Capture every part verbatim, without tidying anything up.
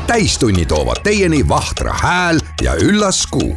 täistunni toovad teieni Vahtra hääl ja üllas kuu.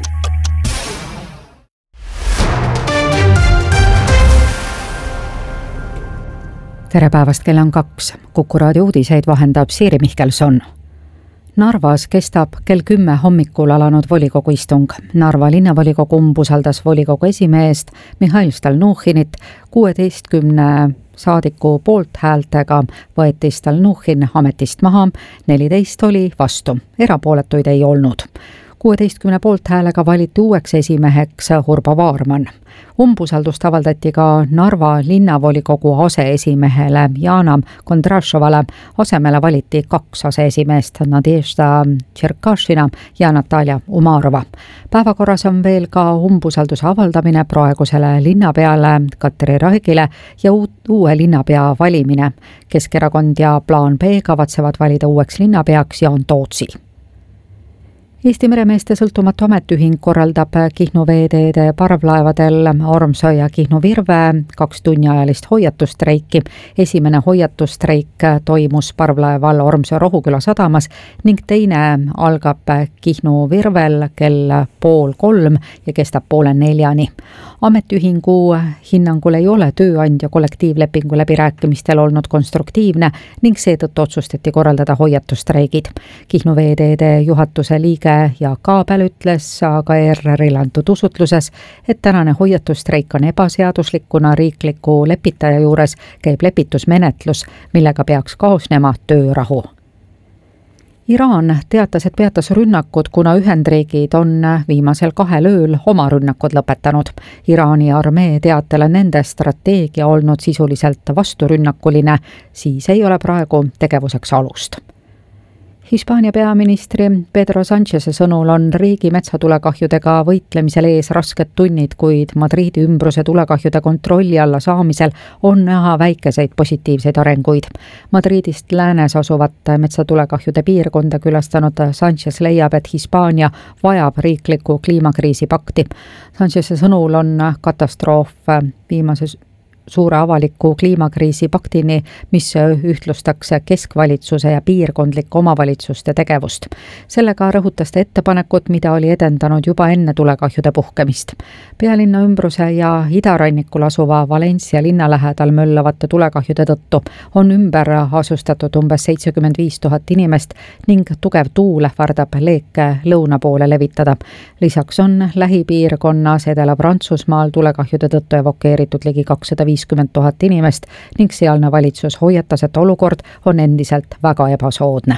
Tere päevast, kell on kaks. Kuku raadio uudiseid vahendab Siiri Mihkelson. Narvas kestab kell kümme hommikul alanud volikogu istung. Narva linnavolikogu umbusaldas volikogu esimeest Mihhail Stalnuhhinit kuueteistkümne saadiku poolt häältega võeti Stalnuhhin ametist maha, neliteist oli vastu, erapooletuid ei olnud. kuueteistkümne poolt häälega valiti uueks esimeheks Urbo Vaarman. Umbusaldust avaldati ka Narva linnavolikogu aseesimehele Jana Kondrašovale. Asemele valiti kaks aseesimeest, Nadežda Tšerkašina ja Natalja Umarova. Päevakorras on veel ka umbusalduse avaldamine praegusele linnapeale Katri Raigile ja uue linnapea valimine. Keskerakond ja Plaan B kavatsevad valida uueks linnapeaks Jaan Tootsi. Eesti meremeeste sõltumatu ametiühing korraldab Kihnu veeteede parvlaevadel Ormsö ja Kihnu Virve kaks tunniajalist hoiatustreiki. Esimene hoiatustreik toimus parvlaeval Ormsö Rohuküla sadamas ning teine algab Kihnu Virvel kell pool kolm ja kestab poole neljani. Ametiühingu hinnangul ei ole tööandja kollektiivlepingu läbirääkimistel olnud konstruktiivne ning seetõttu otsustati korraldada hoiatustreigid. Kihnu veeteede juhatuse liige ja Kaabel ütles aga E R R-il antud usutluses, et tänane hoiatustreik on ebaseaduslik, kuna riikliku lepitaja juures käib lepitusmenetlus, millega peaks kaasnema töörahu. Iraan teatas, et peatas rünnakud, kuna Ühendriigid on viimasel kahel ööl oma rünnakud lõpetanud. Iraani armee teatel on nende strateegia olnud sisuliselt vasturünnakuline, siis ei ole praegu tegevuseks alust. Hispaania peaministri Pedro Sáncheze sõnul on riigi metsatulekahjudega võitlemisel ees rasked tunnid, kuid Madridi ümbruse tulekahjude kontrolli alla saamisel on näha väikeseid positiivseid arenguid. Madridist läänes asuvat metsatulekahjude piirkonda külastanud Sánchez leiab, et Hispaania vajab riikliku kliimakriisi pakti. Sáncheze sõnul on katastroof viimases suure avaliku kliimakriisi paktini, mis ühtlustaks keskvalitsuse ja piirkondliku omavalitsuste tegevust. Sellega rõhutas ta ettepanekut, mida oli edendanud juba enne tulekahjude puhkemist. Pealinna ümbruse ja idarannikul asuva Valencia linna lähedal möllavate tulekahjude tõttu on ümber asustatud umbes seitsekümmend viis tuhat inimest ning tugev tuul ähvardab leeke lõuna poole levitada. Lisaks on lähipiirkonnas Edela-Prantsusmaal tulekahjude tõttu evakueeritud ligi kakssada viiskümmend tuhat inimest ning sealne valitsus hoiatas, et olukord on endiselt väga ebasoodne.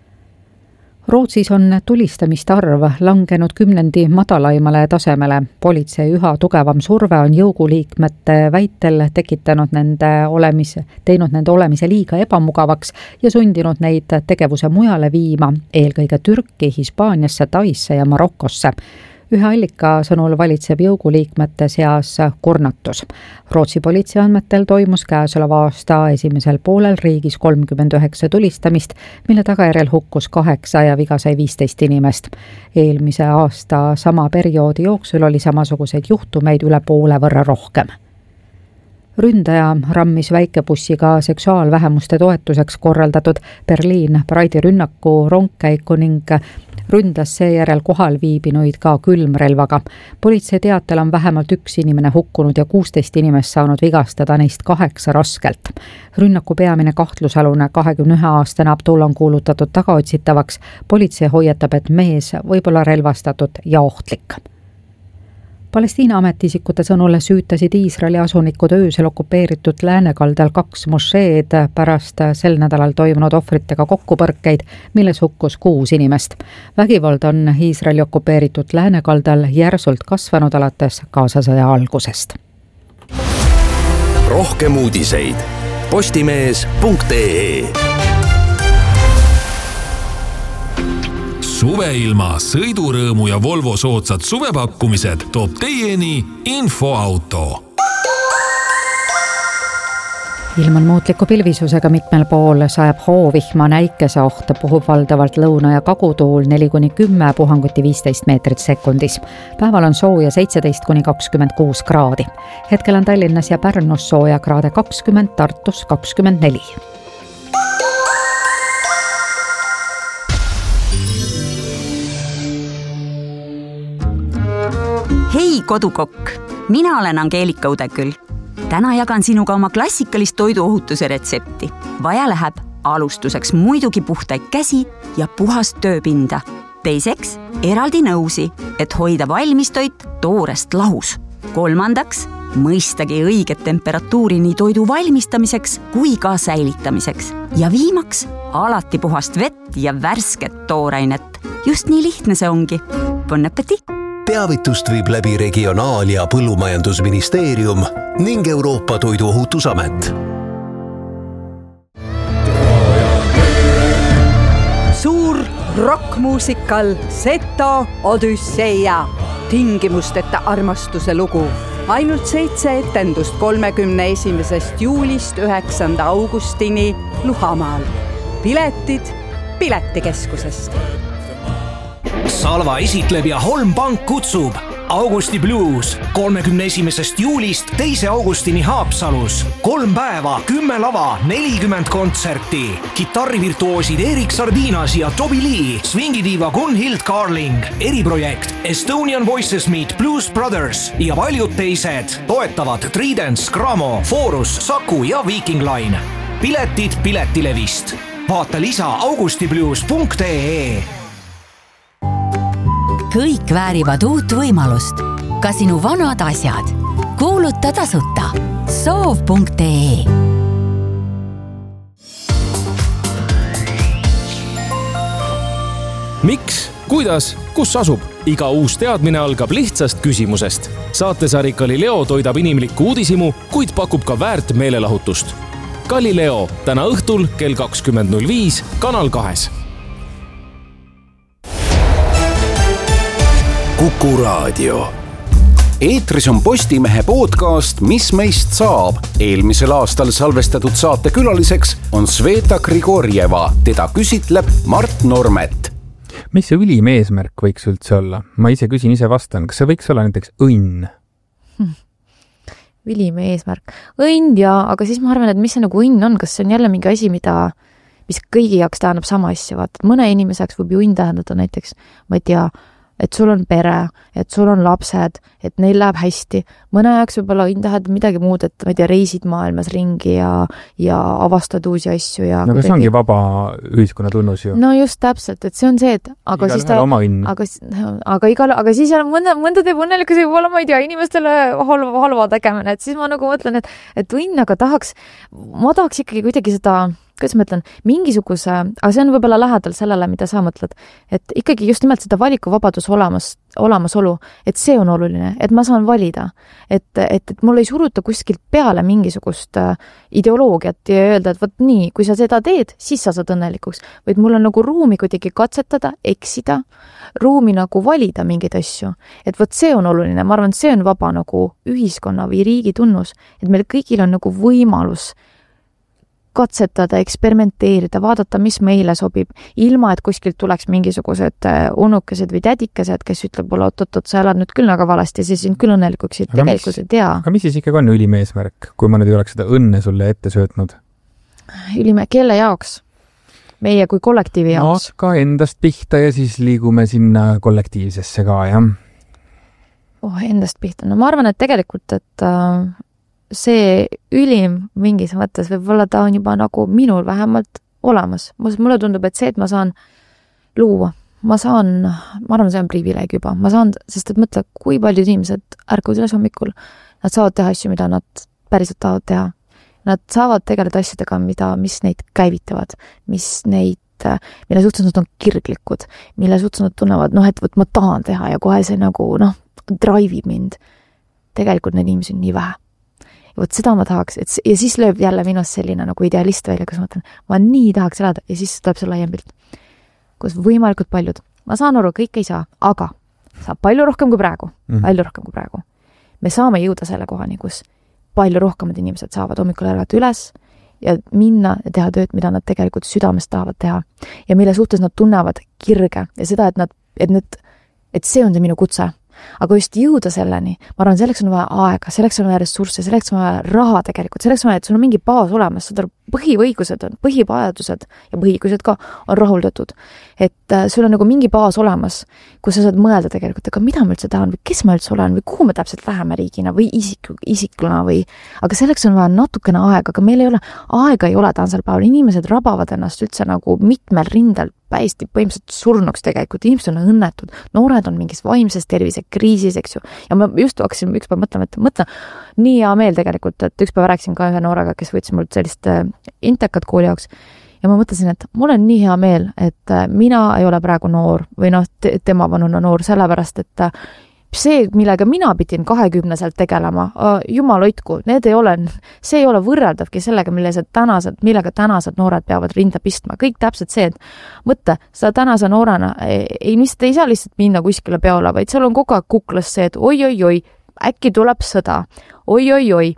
Rootsis on tulistamiste arv langenud kümnendi madalaimale tasemele. Politsei üha tugevam surve on jõuguliikmete väitel tekitanud nende olemise, teinud nende olemise liiga ebamugavaks ja sundinud neid tegevuse mujale viima, eelkõige Türki, Hispaaniasse, Taisse ja Marokosse. Ühe allika sõnul valitseb jõuguliikmete seas kurnatus. Rootsi politsei andmetel toimus käesoleva aasta esimesel poolel riigis kolmkümmend üheksa tulistamist, mille tagajärjel hukkus kaheksa ja viga sai viisteist inimest. Eelmise aasta sama perioodi jooksul oli samasuguseid juhtumeid üle poole võrra rohkem. Ründaja rammis väikebussiga seksuaalvähemuste toetuseks korraldatud Berliin Pride'i rünnaku rongkäiku ning ründas seejärel kohal viibinuid ka külmrelvaga. Politsei teatel on vähemalt üks inimene hukkunud ja kuusteist inimest saanud vigastada, neist kaheksa raskelt. Rünnaku peamine kahtlusalune kahekümne ühe aastane Abdul on kuulutatud tagaotsitavaks. Politsei hoiatab, et mees võib olla relvastatud ja ohtlik. Palestiina ametiisikute sõnule süütasid Iisraeli asunikud öösel okupeeritud läänekaldal kaks mošeed pärast sel nädalal toimunud ohvritega kokkupõrkeid, milles hukkus kuus inimest. Vägivald on Iisraeli okupeeritud läänekaldal järsult kasvanud alates Gazasõja algusest. Rohkem uudiseid postimees punkt ee. Suveilma, sõidurõõmu ja Volvo soodsad suvepakkumised toob teieni Infoauto. Ilm on muutliku pilvisusega mitmel pool, sajab hoovihma, näikese oht, puhub valdavalt lõuna- ja kagutuul neli kuni kümme, puhanguti viisteist meetrit sekundis. Päeval on sooja seitseteist kuni kakskümmend kuus kraadi. Hetkel on Tallinnas ja Pärnus sooja kraade kakskümmend, Tartus kakskümmend neli. kodukokk. Mina olen Angeelika Udeküll. Täna jagan sinuga oma klassikalist toiduohutuse retsepti. Vaja läheb alustuseks muidugi puhtaid käsi ja puhast tööpinda. Teiseks eraldi nõusi, et hoida valmistoit toorest lahus. Kolmandaks mõistagi õiget temperatuuri nii toidu valmistamiseks kui ka säilitamiseks. Ja viimaks alati puhast vett ja värsket toorainet. Just nii lihtne see ongi. Bon appétit! Teavitust viib läbi Regionaal- ja Põllumajandusministeerium ning Euroopa Toiduohutusamet. Suur rockmuusikal Seto Odüsseia. Tingimusteta armastuse lugu. Ainult seitse etendust kolmekümne esimesest juulist üheksanda augustini Luhamaal. Piletid Piletikeskusest. Salva esitleb ja Holmbank kutsub Augusti Blues kolmekümne esimesest juulist teise augustini Haapsalus. Kolm päeva, kümme lava, nelikümmend kontserti. Kitarrivirtuoosid Erik Sardinas ja Toby Lee, swingidiiva Gunhild Carling, eriprojekt Estonian Voices Meet Blues Brothers ja paljud teised toetavad Tridents, Gramo, Forus, Saku ja Viking Line. Piletid Piletilevist. Vaata lisa augustiblues punkt ee. Kõik väärivad uut võimalust. Ka sinu vanad asjad. Kuuluta tasuta. soov punkt ee. Miks? Kuidas? Kus asub? Iga uus teadmine algab lihtsast küsimusest. Saatesari Galileo toidab inimlikku uudisimu, kuid pakub ka väärt meelelahutust. Galileo täna õhtul kell kakskümmend null viis Kanal kahes. Kuku Raadio. Eetris on Postimehe podcast Mis meist saab. Eelmisel aastal salvestatud saate külaliseks on Sveta Grigorjeva. Teda küsitleb Mart Normet. Mis see ülim eesmärk võiks üldse olla? Ma ise küsin, ise vastan. Kas see võiks olla näiteks õnn? Hmm. Ülim eesmärk. Õnn ja, aga siis ma arvan, et mis see nagu õnn on? Kas see on jälle mingi asi, mida, mis kõigi jaoks tähendab sama asja? Vaat, mõne inimeseks võib ju õnn tähendada näiteks, ma ei tea, et sul on pere, et sul on lapsed, et neil läheb hästi. Mõne jaoks võib olla õnn tähendab midagi muud, et ma ei tea, reisid maailmas ringi ja, ja avastad uusi asju. Ja no kas ongi vaba ühiskonna tunnus ju? No just täpselt, et see on see, et aga igal siis ta, aga, aga, igal, aga siis on mõnda, mõnda teeb õnnelikus võib olla, ma ei tea, inimestele halva, halva tegemine, et siis ma nagu mõtlen, et, et õnn, aga tahaks, ma tahaks ikkagi kuidagi seda, kuidas ma ütlen, mingisuguse, aga see on võib-olla lähedal sellele, mida sa mõtled, et ikkagi just nimelt seda valikuvabadus olemas, olemasolu, et see on oluline, et ma saan valida, et, et, et mul ei suruta kuskilt peale mingisugust ideoloogiat ja öelda, et võt nii, kui sa seda teed, siis sa saad õnnelikuks, vaid mul on nagu ruumi kuidagi katsetada, eksida, ruumi nagu valida mingeid asju, et võt see on oluline, ma arvan, et see on vaba nagu ühiskonna või riigi tunnus, et meil kõigil on nagu võimalus katsetada, eksperimenteerida, vaadata, mis meile sobib, ilma et kuskilt tuleks mingisugused unukesed või tädikesed, kes ütleb, olla oot-oot, sa elad nüüd küll väga valesti, siis sind küll õnnelikuks et tegelikult ei tea. Aga mis siis ikkagi on ülim eesmärk, kui ma nüüd ei oleks seda õnne sulle ette söötnud? Ülime, kelle jaoks? Meie kui kollektiivi jaoks? Hakka endast pihta ja siis liigume sinna kollektiivsesse ka, jah? Oh, endast pihta. No ma arvan, et tegelikult, et see ülim mingis mõttes võib-olla ta on juba nagu minul vähemalt olemas. Mulle tundub, et see, et ma saan luua, ma saan, ma arvan, see on privileeg juba, ma saan, sest et mõtle, kui paljud inimesed ärkuvad üles hommikul, nad saavad teha asju, mida nad päriselt tahavad teha. Nad saavad tegeleda asjadega, mida, mis neid käivitavad, mis neid, mille suhtes nad on kirglikud, mille suhtes nad tunnevad, noh, et võt, ma tahan teha ja kohe see nagu, noh, drive'ib mind. Tegelikult neid inimesi on nii vähe. Võt seda ma tahaks, et ja siis lööb jälle minust selline nagu idealist välja, kus ma mõtlen, ma nii tahaks elada ja siis tuleb see laiem pilt, kus võimalikult paljud. Ma saan aru, kõik ei saa, aga saab palju rohkem kui praegu, mm. palju rohkem kui praegu. Me saame jõuda selle kohani, kus palju rohkemad inimesed saavad hommikul ärgata üles ja minna ja teha tööd, mida nad tegelikult südamest tahavad teha ja mille suhtes nad tunnevad kirge ja seda, et nad, et need, et see on see minu kutse. Aga just jõuda selleni, ma arvan, selleks on vaja aega, selleks on vaja ressursse, selleks on vaja raha tegelikult, selleks on vaja, et sul on mingi baas olemas, saad aru, põhivõigused on, põhivajadused ja põhiõigused ka on rahuldatud. Et äh, sul on nagu mingi baas olemas, kus sa saad mõelda tegelikult, aga mida ma üldse tahan või kes ma üldse olen või kuhu me täpselt läheme riigina või isik, isikuna või, aga selleks on vaja natukene aega, aga meil ei ole, aega ei ole tänasel päeval, inimesed rabavad ennast üldse nagu mitmel rindel päisti põhimõtteliselt surnuks tegelikult, inimesed on õnnetud, noored on mingis vaimses tervise kriisis, eks ju, ja ma just hakkasin üks päev mõtlema, et mõtlen, nii hea meel tegelikult, et üks päev rääkisin ka ühe noorega, kes võttis mult sellist intekat kooli jaoks ja ma mõtlesin, et mul on nii hea meel, et mina ei ole praegu noor või noh, tema vanuna noor, sellepärast, et see, millega mina pidin kahekümneselt tegelema, jumal hoidku, need ei ole, see ei ole võrreldavki sellega, millised tänased, millega tänased noored peavad rinda pistma. Kõik täpselt see, et mõtle, sa tänase noorena ei, mis te ei saa lihtsalt minna kuskile peole, vaid seal on kogu aeg kuklas see, et oi-oi-oi, äkki tuleb sõda, oi-oi-oi,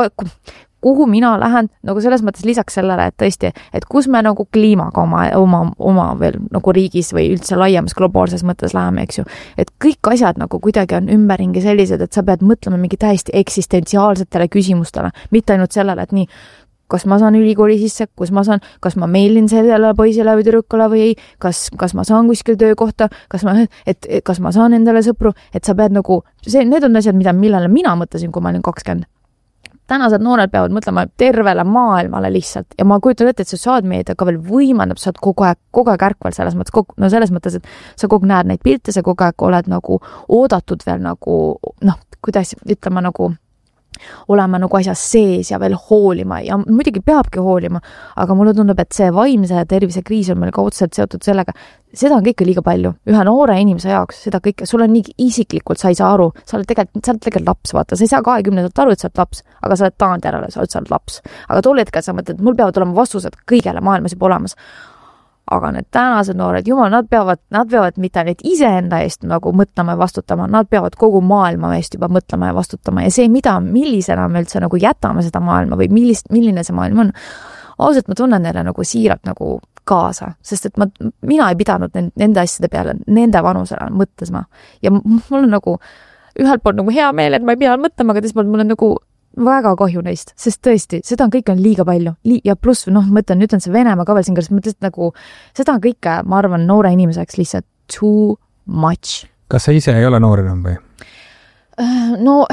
kuhu mina lähen, nagu selles mõttes lisaks sellele, et tõesti, et kus me nagu kliimaga oma, oma, oma veel nagu riigis või üldse laiemas globaalses mõttes läheme, eks ju. Et kõik asjad nagu kuidagi on ümberringi sellised, et sa pead mõtlema mingi täiesti eksistentsiaalsetele küsimustele, mitte ainult sellele, et nii, kas ma saan ülikooli sisse, kus ma saan, kas ma meilin sellele poisile või tüdrukule või ei, kas, kas ma saan kuskil töökohta, kas ma, et, kas ma saan endale sõpru, et sa pead nagu, see, need on asjad, mida, millele mina mõtlesin, kui ma olin kakskümmend. Tänased noored peavad mõtlema tervele maailmale lihtsalt ja ma kujutan ette, et sotsiaalmeedia ka veel võimendab, sa oled kogu aeg, kogu aeg ärkvel selles mõttes, kogu, no selles mõttes, et sa kogu näed neid pilte, sa kogu aeg oled nagu oodatud veel nagu, noh, kuidas ütlema nagu olema nagu asjas sees ja veel hoolima ja muidugi peabki hoolima, aga mulle tundub, et see vaimse tervise kriis on meil ka otseselt seotud sellega, seda on kõike liiga palju. Ühe noore inimese jaoks seda kõike, sul on nii isiklikult, sa ei saa aru, sa oled tegelikult, sa oled tegelikult laps, vaata, sa ei saa kahekümnendalt aru, et sa oled laps, aga sa oled taandjärele, sa oled laps. Aga tol hetkel sa mõtled, et mul peavad olema vastused kõigele maailmas juba olemas. Aga need tänased noored, jumal, nad peavad, nad peavad mitte neid iseenda eest nagu mõtlema ja vastutama, nad peavad kogu maailma eest juba mõtlema ja vastutama ja see, mida, millisena me üldse nagu jätame seda maailma või millist, milline see maailm on, ausalt ma tunnen neile nagu siiralt nagu kaasa, sest et ma, mina ei pidanud nende asjade peale, nende vanusele mõtlesma ja mul on nagu ühelt poolt nagu hea meel, et ma ei pea mõtlema, aga teist poolt mul on nagu väga kahju neist, sest tõesti, seda on kõik on liiga palju Li- ja pluss, noh, mõtlen, nüüd on see Venemaa ka veel siin, ma ütlen, nagu seda on kõike, ma arvan, noore inimeseks lihtsalt too much. Kas sa ise ei ole noor enam või? No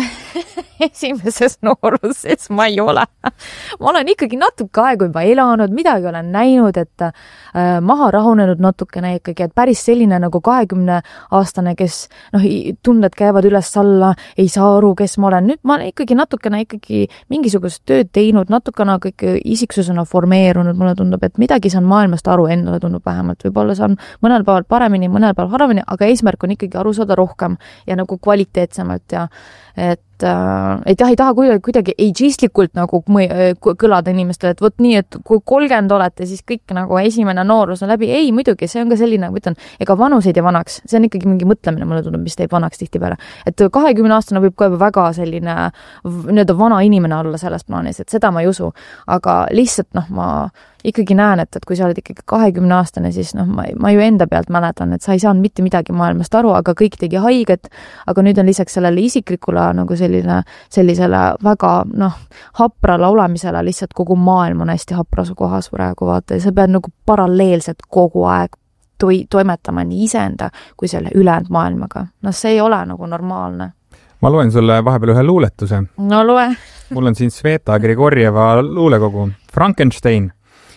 esimeses nooruses ma ei ole. Ma olen ikkagi natuke aegu juba elanud, midagi olen näinud, et äh, maha rahunenud natukene ikkagi, et päris selline nagu kahekümne aastane, kes noh, tunded käivad üles alla, ei saa aru, kes ma olen. Nüüd ma olen ikkagi natukene ikkagi mingisugust tööd teinud, natukene kõik isiksusena formeerunud, mulle tundub, et midagi saan maailmast aru, endale tundub vähemalt, võib-olla saan mõnel päeval paremini, mõnel päeval harvemini, aga eesmärk on ikkagi aru saada rohkem ja nagu kvaliteetsemalt ja et, äh, et jah, ei taha kuidagi, kuidagi ageistlikult nagu kõlada inimestele, et võt nii, et kui kolmkümmend olete, siis kõik nagu esimene noorus on läbi. Ei, muidugi, see on ka selline, ma ütlen, ega vanus ei tee vanaks, see on ikkagi mingi mõtlemine, mulle tundub, mis teeb vanaks tihtipeale. Et kahekümne aastane võib ka väga selline nii-öelda vana inimene olla selles plaanis, et seda ma ei usu, aga lihtsalt noh, ma ikkagi näen, et, et kui sa oled ikkagi kahekümne aastane, siis noh, ma, ma ju enda pealt mäletan, et sa ei saanud mitte midagi maailmast aru, aga kõik tegi haiget, aga nüüd on lisaks sellele isiklikule nagu selline, sellisele väga noh, haprale olemisele lihtsalt kogu maailm on hästi hapras kohas praegu, vaata, ja sa pead nagu paralleelselt kogu aeg toi, toimetama nii iseenda kui selle ülejäänud maailmaga. No see ei ole nagu normaalne. Ma loen sulle vahepeal ühe luuletuse. No loe. Mul on siin Sveta Grigorjeva luulekogu Frankenstein.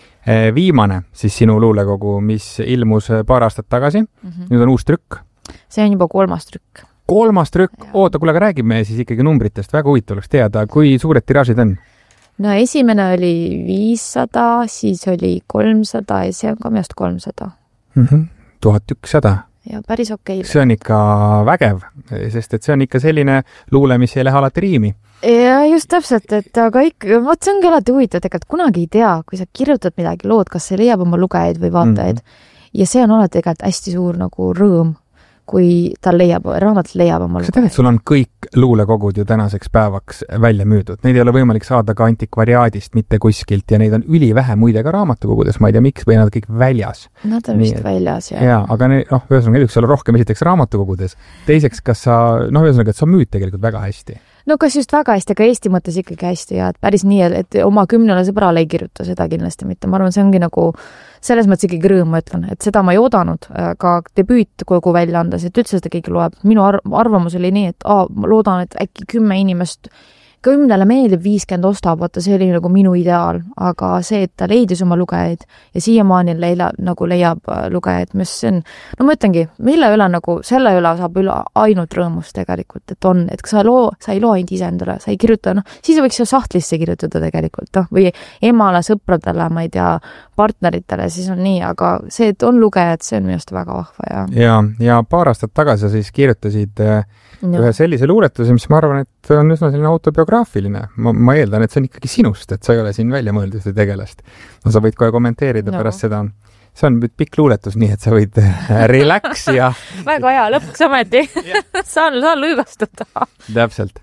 Viimane siis sinu luulekogu, mis ilmus paar aastat tagasi. Mm-hmm. Nüüd on uus trükk. See on juba kolmas trükk. Kolmas trükk? Ja. Oota, kuule, aga räägime siis ikkagi numbritest. Väga huvitav oleks teada, kui suured tiraažid on? No esimene oli viissada, siis oli kolmsada ja see on ka meest kolmsada. Mm-hmm. tuhat ükssada. Ja päris okei. See on ikka vägev, sest et see on ikka selline luule, mis ei lähe alati riimi. Ja just täpselt, et aga ikka, vot see ongi alati huvitav, tegelikult kunagi ei tea, kui sa kirjutad midagi lood, kas see leiab oma lugejaid või vaatajaid. Mm-hmm. Ja see on alati tegelikult hästi suur nagu rõõm, kui ta leiab, raamat leiab oma lugejaid. Sa tead, et sul on kõik luulekogud ju tänaseks päevaks välja müüdud. Neid ei ole võimalik saada ka antikvariaadist, mitte kuskilt ja neid on ülivähe muide ka raamatukogudes, ma ei tea miks, või nad kõik väljas. Nad on vist Nii, väljas, jah. Jaa, aga ne, noh, ühesõnaga, edukse olla rohkem esiteks raamatukogudes. Teiseks, kas sa, noh, ühesõnaga, et sa müüd tegelikult väga hästi. no kas just väga hästi, aga Eesti mõttes ikkagi hästi ja et päris nii, et oma kümnele sõbrale ei kirjuta seda kindlasti mitte. Ma arvan, see ongi nagu selles mõttes ikkagi rõõm, ma ütlen, et seda ma ei oodanud ka debüüt kogu välja andes, et üldse seda keegi loeb. Minu arvamus oli nii, et aa, ma loodan, et äkki kümme inimest kümnele meeldib viiskümmend ostab, vaata see oli nagu minu ideaal, aga see, et ta leidis oma lugejaid ja siiamaani leila, nagu leiab lugejaid, mis see on, no ma ütlengi, mille üle nagu, selle üle saab üle ainult rõõmus tegelikult, et on, et sa, loo, sa ei loo ainult ise endale, sa ei kirjuta, noh, siis võiks ju sahtlisse kirjutada tegelikult, noh, või emale, sõpradele, ma ei tea, partneritele, siis on nii, aga see, et on lugejad, see on minu arust väga vahva ja ja, ja paar aastat tagasi siis kirjutasid no. ühe sellise luuletuse, mis ma arvan, et on üsna selline autobiograafiline. Ma, ma eeldan, et see on ikkagi sinust, et sa ei ole siin välja mõeldud seda tegelast. No sa võid kohe kommenteerida no. pärast seda. See on pikk luuletus, nii et sa võid relax ja... väga hea, lõpuks ometi. saan, saan lõõgastuda. Täpselt.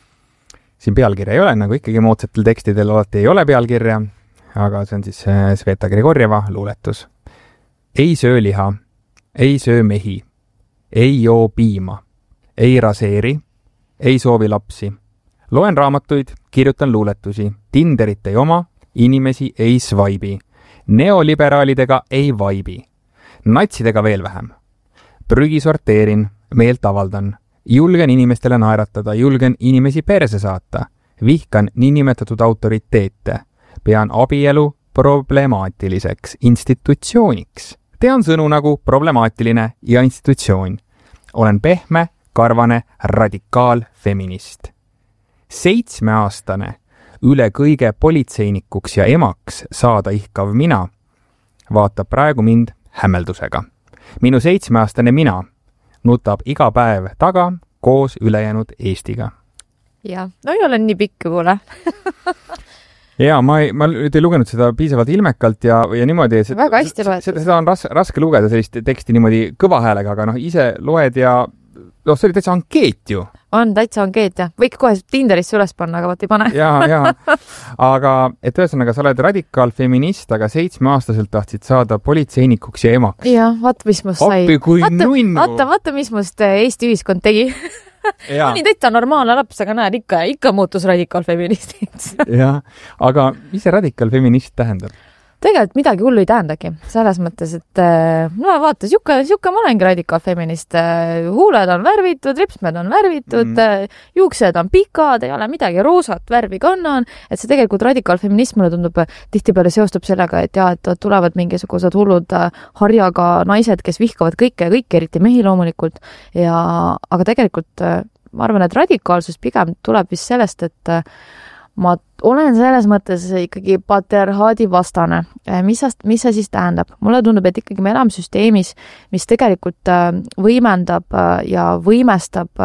Siin pealkirja ei ole, nagu ikkagi moodsatel tekstidel alati ei ole pealkirja, aga see on siis Sveta Grigorjeva luuletus. Ei söö liha, ei söö mehi, ei joo piima, ei raseeri, ei soovi lapsi. Loen raamatuid, kirjutan luuletusi, Tinderit ei oma, inimesi ei svaibi, neoliberaalidega ei vaibi, natsidega veel vähem. Prügi sorteerin, meelt avaldan, julgen inimestele naeratada, julgen inimesi perse saata, vihkan niinimetatud autoriteete, pean abielu problemaatiliseks institutsiooniks. Tean sõnu nagu problemaatiline ja institutsioon. Olen pehme, karvane, radikaalfeminist. Seitsmeaastane, üle kõige politseinikuks ja emaks saada ihkav mina, vaatab praegu mind hämmeldusega. Minu seitsmeaastane mina nutab iga päev taga koos ülejäänud Eestiga. Ja, no ei ole nii pikk kuule. Jaa, ma ei, ma ei lugenud seda piisavalt ilmekalt ja, ja niimoodi, et väga hästi loed. Seda, seda on ras, raske lugeda sellist teksti niimoodi kõva häälega, aga noh, ise loed ja noh, see oli täitsa ankeet ju. On täitsa ankeet, jah. Võiks kohe Tinderisse üles panna, aga vaat ei pane. Jaa, jaa. Aga, et ühesõnaga, sa oled radikaalfeminist, aga seitsmeaastaselt tahtsid saada politseinikuks ja emaks. Jaa, vaat mis must sai. Appi kui vaata, nunnu. Vaata, vaata, mis must Eesti ühiskond tegi. Nii täitsa normaalne laps, aga näed, ikka, ikka muutus radikaalfeministiks. Jah, aga mis see radikaalfeminist tähendab? Tegelikult midagi hullu ei tähendagi. Selles mõttes, et no vaata, siuke, siuke ma olengi radikaalfeminist. Huuled on värvitud, ripsmed on värvitud, mm. juuksed on pikad, ei ole midagi roosat värvi kannan. Et see tegelikult radikaalfeminism mulle tundub tihtipeale seostub sellega, et jah, et tulevad mingisugused hullud harjaga naised, kes vihkavad kõike ja kõike, eriti mehi loomulikult. Ja, aga tegelikult ma arvan, et radikaalsus pigem tuleb vist sellest, et ma olen selles mõttes ikkagi patriarhaadi vastane. Mis, mis see siis tähendab? Mulle tundub, et ikkagi me elame süsteemis, mis tegelikult võimendab ja võimestab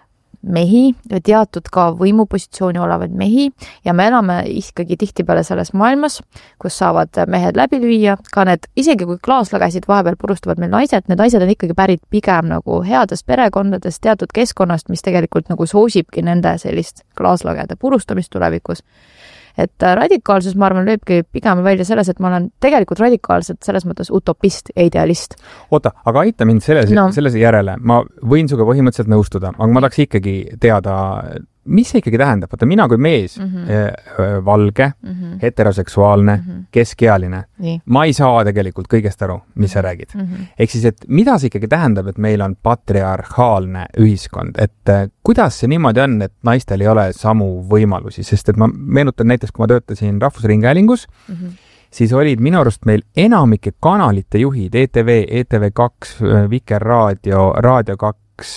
mehi ja teatud ka võimupositsiooni olevaid mehi ja me elame ikkagi tihtipeale selles maailmas, kus saavad mehed läbi lüüa, ka need, isegi kui klaaslagesid vahepeal purustavad meil naised, need naised on ikkagi pärit pigem nagu headest perekondadest, teatud keskkonnast, mis tegelikult nagu soosibki nende sellist klaaslagede purustamist tulevikus. Et radikaalsus, ma arvan, lööbki pigem välja selles, et ma olen tegelikult radikaalselt selles mõttes utopist ja idealist. Oota, aga aita mind selles, no. selles järele. Ma võin suga põhimõtteliselt nõustuda, aga ma tahaks ikkagi teada, mis see ikkagi tähendab? Vaata, mina kui mees, mm-hmm. valge, mm-hmm. heteroseksuaalne, mm-hmm. keskealine, nii. Ma ei saa tegelikult kõigest aru, mis sa räägid. Mm-hmm. Ehk siis, et mida see ikkagi tähendab, et meil on patriarhaalne ühiskond, et kuidas see niimoodi on, et naistel ei ole samu võimalusi, sest et ma meenutan näiteks, kui ma töötasin Rahvusringhäälingus, mm-hmm. siis olid minu arust meil enamike kanalite juhid, E T V, E T V kaks, Vikerraadio, Raadio kaks,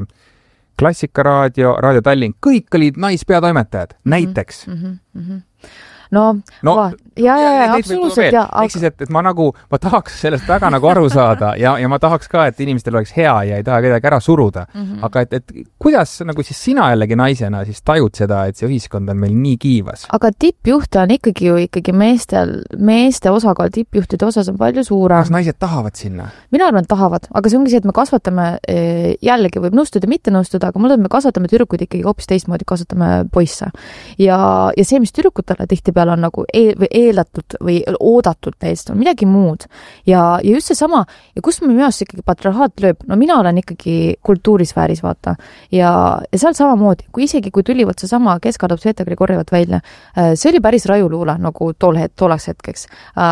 Klassikaraadio, Raadio Tallinn, kõik olid naispeatoimetajad, mm-hmm. näiteks. Mm-hmm. Mm-hmm. No, no va, ja, ja, ja, absoluutselt. Ja, aga... Ehk siis, et, et ma nagu, ma tahaks sellest väga nagu aru saada ja, ja ma tahaks ka, et inimestel oleks hea ja ei taha kedagi ära suruda. Mm-hmm. Aga et, et kuidas nagu siis sina jällegi naisena siis tajud seda, et see ühiskond on meil nii kiivas? Aga tippjuhte on ikkagi ju ikkagi meestel, meeste osakaal tippjuhtide osas on palju suurem. Kas naised tahavad sinna? Mina arvan, et tahavad, aga see ongi see, et me kasvatame, jällegi võib nõustuda, mitte nõustuda, aga mulle me kasvatame tüdrukuid ikkagi hoopis teistmoodi, kasvatame poisse. Ja, ja see, mis tüdrukutele tihti tihtipeale on nagu eel, või eeldatult või oodatult neist on midagi muud. Ja, ja just see sama, ja kus me minu arust ikkagi patriarhaat lööb, no mina olen ikkagi kultuurisfääris, vaata. Ja, ja seal samamoodi, kui isegi kui tuli võt see sama keskadab Sveta Grigorjevat välja, see oli päris rajuluule nagu tol het, tollaks hetkeks.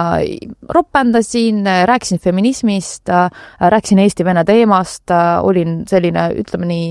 Roppendasin, rääkisin feminismist, rääkisin Eesti-Vene teemast, olin selline, ütleme nii,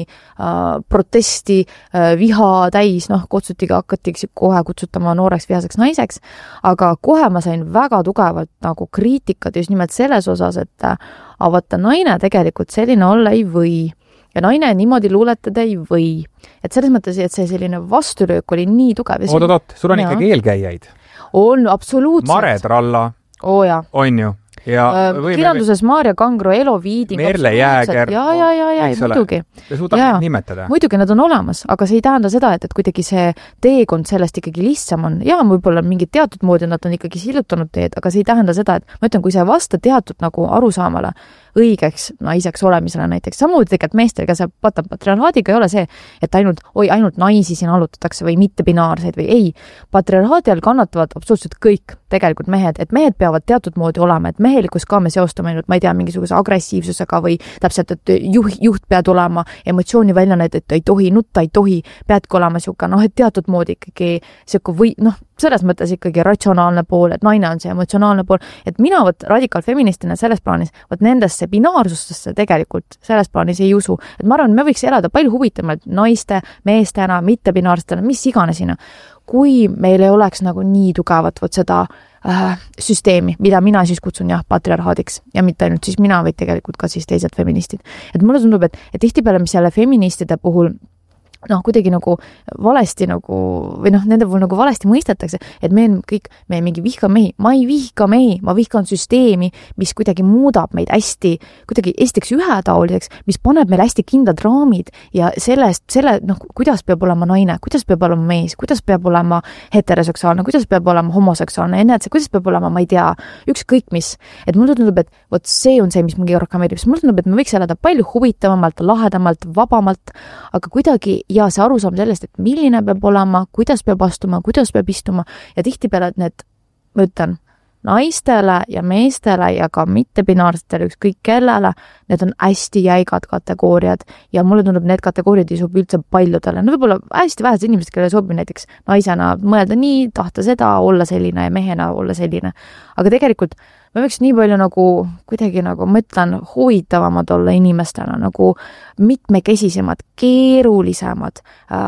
protesti, viha täis, noh, kutsutiga hakati kohe kutsutama nooreks vihaseks naiseks, aga kohe ma sain väga tugevalt nagu kriitikat just nimelt selles osas, et avata naine tegelikult selline olla ei või ja naine niimoodi luuletada ei või. Et selles mõttes, et see selline vastulöök oli nii tugev. Oot, oot, oot, sul on ikkagi eelkäijaid. On, absoluutselt. Mare Tralla oh, ja. on ju. Ja või kirjanduses me... Maarja Kangro, Elo Viiding, Merle Jääger, ja, ja, ja, ja, muidugi. Te suudate nimetada. Muidugi nad on olemas, aga see ei tähenda seda, et, et kuidagi see teekond sellest ikkagi lihtsam on. Ja võib-olla mingid teatud moodi nad on ikkagi sillutanud teed, aga see ei tähenda seda, et ma ütlen, kui see vasta teatud nagu arusaamale õigeks naiseks olemisele näiteks, samuti tegelikult meestel, kes vaata patriarhaadiga ei ole see, et ainult, oi, ainult naisi siin allutatakse või mitte binaarseid või ei. Patriarhaadi all kannatavad absoluutselt kõik tegelikult mehed, et mehed peavad teatud moodi olema, et mehelikus ka me seostame ainult, ma ei tea, mingisuguse agressiivsusega või täpselt, et juht, juht pead olema emotsiooni välja näid, et ei tohi, nutta ei tohi, peadki olema siuke, noh, et teatud moodi ikkagi siuke või, noh, selles mõttes ikkagi ratsionaalne pool, et naine on see emotsionaalne pool, et mina võt radikaalfeministina selles plaanis, võt nendesse binaarsustesse tegelikult selles plaanis ei usu, et ma arvan, me võiks elada palju huvitavalt naiste, meestena, mitte binaarsetena, mis iganesina, kui meil ei oleks nagu nii tugevat võt seda äh, süsteemi, mida mina siis kutsun jah patriarhaadiks ja mitte ainult siis mina, vaid tegelikult ka siis teised feministid. Et mulle tundub, et, et tihtipeale mis jälle feministide puhul noh, kuidagi nagu valesti nagu, või noh, nende puhul nagu valesti mõistetakse, et me kõik, me mingi vihka mehi, ma ei vihka mehi, ma vihkan süsteemi, mis kuidagi muudab meid hästi, kuidagi esiteks ühetaoliseks, mis paneb meil hästi kindlad raamid ja sellest, selle, noh, kuidas peab olema naine, kuidas peab olema mees, kuidas peab olema heteroseksuaalne, kuidas peab olema homoseksuaalne, enne, et see, kuidas peab olema, ma ei tea, ükskõik mis. Et mulle tundub, et võt see on see, mis mingi rohkem meeldib, mulle tundub, et me võiks elada palju huvitavamalt, lahedamalt, vabamalt, aga kuidagi ja see arusaam sellest, et milline peab olema, kuidas peab astuma, kuidas peab istuma ja tihtipeale need, ma ütlen, naistele ja meestele ja ka mittebinaarsetele ükskõik kellele, need on hästi jäigad kategooriad ja mulle tundub, need kategooriad ei sobi üldse paljudele. No võib-olla hästi vähesed inimesed, kellele sobi näiteks naisena mõelda nii, tahta seda, olla selline ja mehena olla selline. Aga tegelikult me võiks nii palju nagu kuidagi nagu, ma ütlen, huvitavamad olla inimestena, nagu mitmekesisemad, keerulisemad,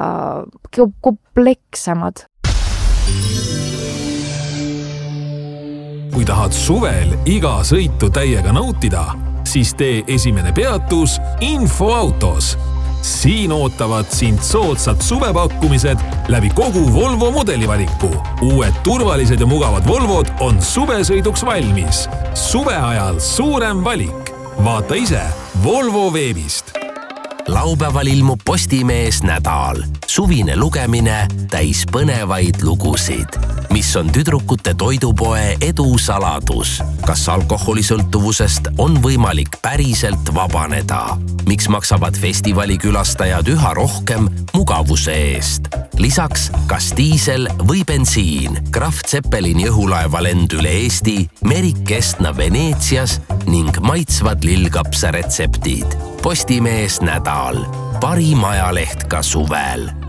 äh, kompleksemad. Kui tahad suvel iga sõitu täiega nautida, siis tee esimene peatus Infoautos. Siin ootavad sind soodsad suvepakkumised läbi kogu Volvo modelivaliku. Uued turvalised ja mugavad Volvod on suvesõiduks valmis. Suve ajal suurem valik. Vaata ise Volvo veebist. Laupäeval ilmub Postimees nädal. Suvine lugemine täis põnevaid lugusid. Mis on tüdrukute toidupoe edu saladus? Kas alkoholisõltuvusest on võimalik päriselt vabaneda? Miks maksavad festivali külastajad üha rohkem mugavuse eest? Lisaks, kas diisel või bensiin? Kraft Zeppelini õhulaeva lend üle Eesti, Merik Kestna Veneetsias ning maitsvad lillkapsa retseptid. Postimees nädal. Parim ajaleht ka suvel.